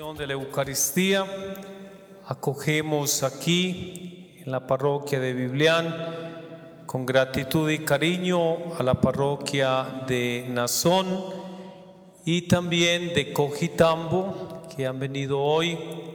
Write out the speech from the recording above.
bendición de la Eucaristía. Acogemos aquí en la parroquia de Biblián con gratitud y cariño a la parroquia de Nazón y también de Cojitambo, que han venido hoy